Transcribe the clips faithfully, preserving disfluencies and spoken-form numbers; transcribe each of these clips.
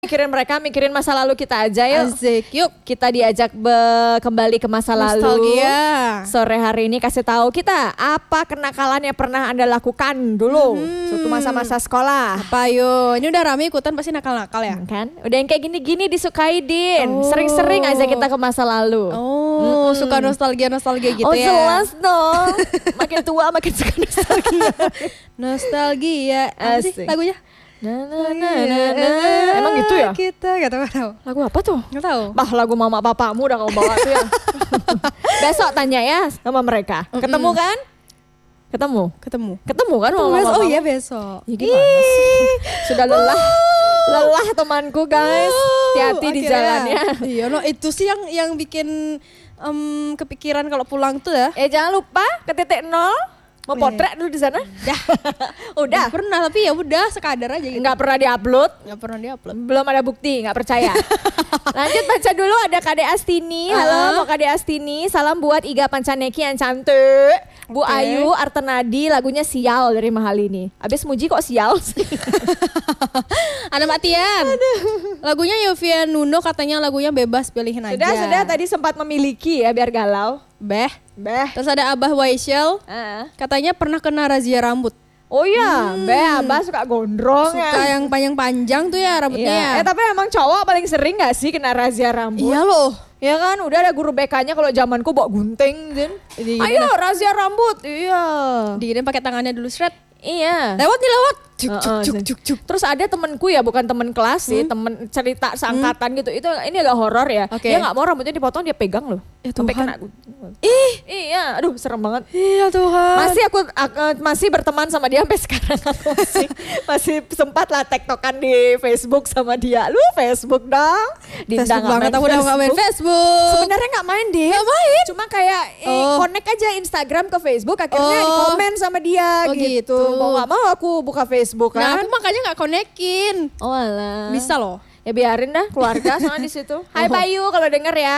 mikirin mereka, mikirin masa lalu kita aja yuk. Asik, yuk. Kita diajak be- kembali ke masa lalu. Nostalgia. Sore hari ini kasih tahu kita apa kenakalan yang pernah Anda lakukan dulu Hmm. waktu masa-masa sekolah. Apa yuk? Ini udah rame ikutan pasti nakal-nakal ya? Kan? Udah yang kayak gini-gini disukai Din. Oh. Sering-sering aja kita ke masa lalu. Oh, suka nostalgia-nostalgia gitu oh, ya? jelas dong. Makin tua makin suka nostalgia. Nostalgia. Apa sih Asik. lagunya? Na, na, na, na, na. Emang gitu ya? Kita gak tahu, gak tahu. Lagu apa tuh? Gak tahu. Bah, lagu mama bapakmu udah kamu bawa tuh ya. Besok tanya ya sama mereka. Ketemu kan? Ketemu. Ketemu. Ketemu kan mama Besok. bapakmu? Oh iya besok. Ya, gimana sih? Sudah lelah. Lelah temanku guys. Hati-hati di akhirnya. jalannya. Iya, no, itu sih yang yang bikin em, kepikiran kalau pulang tuh ya. Eh jangan lupa ke titik nol. Mau Oh, iya. potret dulu di sana? Dah. Udah. Gak pernah, tapi ya udah sekadar aja gitu. Nggak pernah diupload. Gak pernah diupload. Belum ada bukti, nggak percaya. Lanjut baca dulu, ada Kade Astini. Halo, Uh-huh. mau Kade Astini. Salam buat Iga Pancaneki yang cantik. Bu Oke. Ayu Artenadi, lagunya Sial dari Mahal ini. Abis muji kok sial sih. Ada Matian. Lagunya Yovie Nuno katanya lagunya bebas pilihin aja. Sudah, sudah tadi sempat memiliki ya biar galau. Beh. Beh. Terus ada Abah Waisyel. Ah. Katanya pernah kena razia rambut. Oh iya, Beh Abah suka gondrong Suka ya. yang panjang-panjang tuh ya rambutnya. Iya. Eh tapi emang cowok paling sering gak sih kena razia rambut? Iya loh. Ya kan, udah ada guru B K-nya kalau zamanku bawa gunting, Din. Jadi Ayo gimana? razia rambut. Iya. Diginin pakai tangannya dulu shred. Iya. Lewat nih lewat. Cuk cuk Heeh, cuk Din. cuk cuk. Terus ada temenku ya, bukan temen kelas sih, temen cerita seangkatan gitu. Itu ini agak horor ya. Oke. Dia nggak mau rambutnya dipotong, dia pegang loh. Ya Sampai Tuhan. kena. Ih, Iya, aduh serem banget. iya Tuhan. Masih aku ak- eh, masih berteman sama dia sampai sekarang. Aku masih masih sempat lah tektokan di Facebook sama dia. Lu Facebook dong. Dinda Facebook nggak banget main aku udah gak main Facebook. Sebenarnya nggak main deh. Nggak main? Cuma kayak eh, Oh. connect aja Instagram ke Facebook. Akhirnya Oh. di komen sama dia Oh, gitu. gitu. Mau nggak mau aku buka Facebook Nah, kan. aku makanya gak konekin. Oh alah. Bisa loh. Ya biarin dah keluarga soalnya di situ. Hai Oh. Bayu kalau denger ya.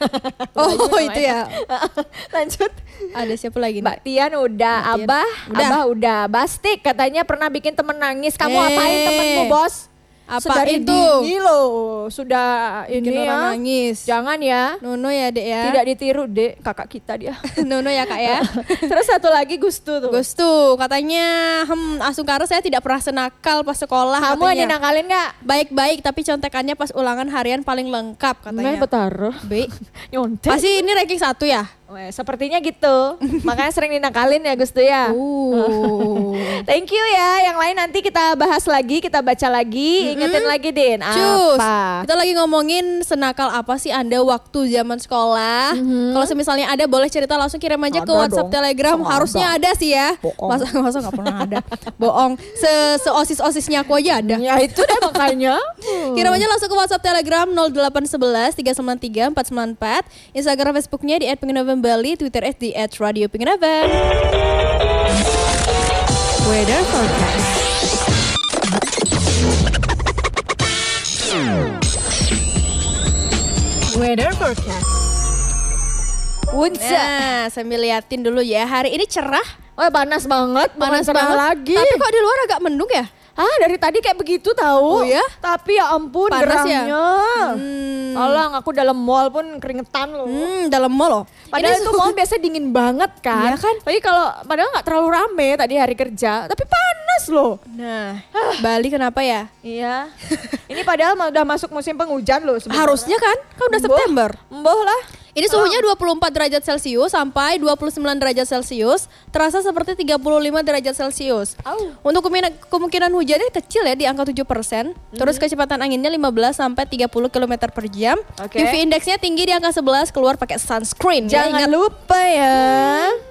Oh, Bayu itu ya. Lanjut. Ada siapa lagi nih? Mbak Tian udah, Mbak Tian. Abah, Udah. Abah udah. Bastik katanya pernah bikin temen nangis. Kamu Eh. apain temenmu bos? Apa Sedari itu? dini loh, sudah Bikin ini orang ya. nangis. Jangan ya. Nono ya dek ya. Tidak ditiru dek, kakak kita dia. Nono ya kak ya. Terus satu lagi Gustu tuh. Gus tuh katanya hmm Asungkara saya tidak pernah senakal pas sekolah. Kamu ada katanya. nakalin nggak? Baik-baik tapi contekannya pas ulangan harian paling lengkap katanya. Nggak betaruh. B. Nyontek. Pasti ini ranking satu ya? Weh, sepertinya gitu. Makanya sering dinakalin ya Gustu ya. Uh. Thank you ya. Yang lain nanti kita bahas lagi, kita baca lagi. Ingetin lagi Din. Cus, Apa? kita lagi ngomongin senakal apa sih Anda waktu zaman sekolah. Kalau misalnya ada boleh cerita langsung kirim aja ke Ada WhatsApp dong. Telegram. Masa Harusnya ada sih ya. Bohong. Masa masa nggak pernah ada. Bohong. Se Seosis-osisnya aku aja ada. Ya itu deh makanya. Kirim aja langsung ke WhatsApp Telegram nol delapan satu satu tiga sembilan tiga empat sembilan empat. Instagram Facebooknya di et pingin f m bali, Twitter at di et radio pingin f m. Weather forecast. Weather forecast. Unsa. Nah, sambil liatin dulu ya. Hari ini cerah, Oh panas banget, panas bukan cerah banget. lagi. Tapi kok di luar agak mendung ya? Ah dari tadi kayak begitu tahu. Oh ya? Tapi ya ampun Panas ya? gerahnya. Hmm. Alang aku dalam mall pun keringetan loh. Hmm, dalam mall loh. Padahal Ini itu mall biasa dingin banget kan. Iya kan? Tapi kalau padahal nggak terlalu rame tadi hari kerja. Tapi panas loh. Nah, Bali kenapa ya? Iya. Ini padahal udah masuk musim penghujan loh sebenarnya. Harusnya kan? Kan udah Emboh. September. Emboh lah. Ini suhunya dua puluh empat derajat Celcius sampai dua puluh sembilan derajat Celcius. Terasa seperti tiga puluh lima derajat Celcius. Au. Untuk kemungkinan, kemungkinan hujannya kecil ya di angka tujuh persen. Terus kecepatan anginnya lima belas sampai tiga puluh kilometer per jam. Oke. U V indeksnya tinggi di angka sebelas, keluar pakai sunscreen. ya, Jangan ingat. lupa ya.